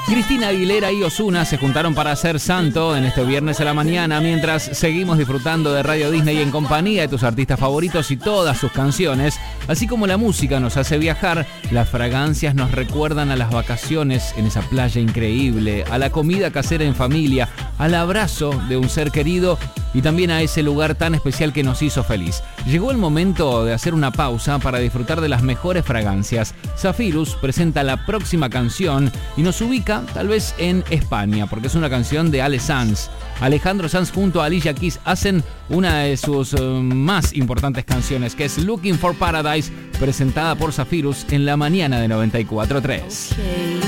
Cristina Aguilera y Ozuna se juntaron para hacer Santo en este viernes a la mañana, mientras seguimos disfrutando de Radio Disney en compañía de tus artistas favoritos y todas sus canciones. Así como la música nos hace viajar, las fragancias nos recuerdan a las vacaciones en esa playa increíble, a la comida casera en familia, al abrazo de un ser querido y también a ese lugar tan especial que nos hizo feliz. Llegó el momento de hacer una pausa para disfrutar de las mejores fragancias. Zephyrus presenta la próxima canción y nos ubica tal vez en España, porque es una canción de Ale Sanz. Alejandro Sanz junto a Alicia Keys hacen una de sus más importantes canciones, que es Looking for Paradise, presentada por Zephyrus en la mañana de 94.3. Okay.